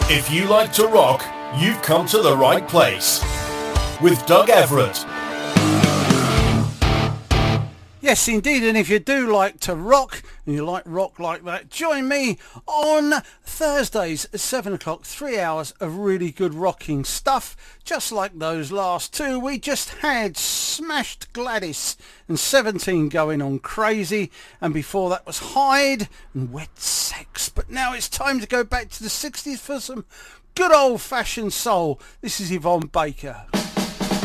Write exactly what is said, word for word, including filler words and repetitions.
If you like to rock, you've come to the right place. With Doug Everett. Yes, indeed, and if you do like to rock, and you like rock like that, join me on Thursdays at seven o'clock, three hours of really good rocking stuff, just like those last two. We just had Smashed Gladys and seventeen going on crazy, and before that was Hyde and Wet Sex. But now it's time to go back to the sixties for some good old-fashioned soul. This is Yvonne Baker.